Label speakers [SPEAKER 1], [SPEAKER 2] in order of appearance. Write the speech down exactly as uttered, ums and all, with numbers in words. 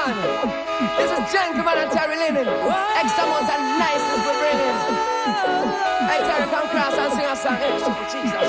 [SPEAKER 1] man. This is Gentleman and Terry Linen. Extra amounts and niceness we bring in. Hey, Terry, come cross and sing a song. Hey, Jesus.